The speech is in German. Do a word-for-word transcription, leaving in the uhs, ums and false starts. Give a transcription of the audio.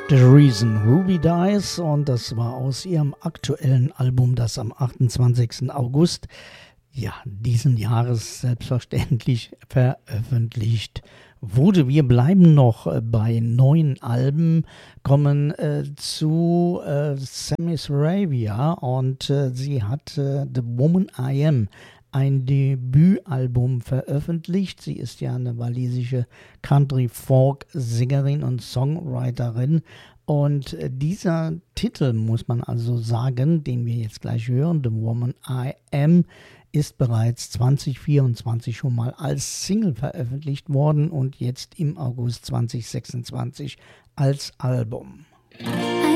The Reason Ruby Dies, und das war aus ihrem aktuellen Album, das am achtundzwanzigsten August ja, diesen Jahres selbstverständlich veröffentlicht wurde. Wir bleiben noch bei neuen Alben, kommen äh, zu äh, Sammy Saravia, und äh, sie hat äh, The Woman I Am, ein Debütalbum, veröffentlicht. Sie ist ja eine walisische Country-Folk-Sängerin und Songwriterin. Und dieser Titel, muss man also sagen, den wir jetzt gleich hören, The Woman I Am, ist bereits zwanzig vierundzwanzig schon mal als Single veröffentlicht worden und jetzt im August zwanzig sechsundzwanzig als Album.